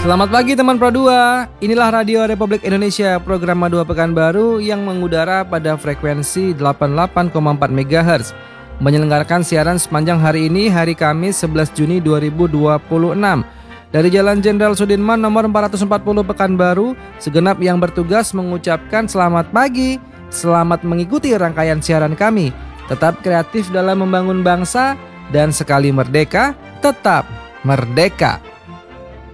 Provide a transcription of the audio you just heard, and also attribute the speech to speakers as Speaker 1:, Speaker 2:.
Speaker 1: Selamat pagi teman Pro 2. Inilah Radio Republik Indonesia, program Madua Pekanbaru yang mengudara pada frekuensi 88,4 MHz. Menyelenggarakan siaran sepanjang hari ini, hari Kamis 11 Juni 2026. Dari Jalan Jenderal Sudirman nomor 440 Pekanbaru, segenap yang bertugas mengucapkan selamat pagi. Selamat mengikuti rangkaian siaran kami. Tetap kreatif dalam membangun bangsa dan sekali merdeka, tetap merdeka.